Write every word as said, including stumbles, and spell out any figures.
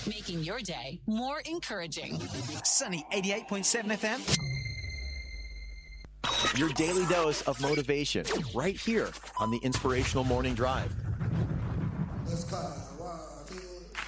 making your day more encouraging. Sunny eighty-eight point seven F M. Your daily dose of motivation right here on the Inspirational Morning Drive. Let's cut.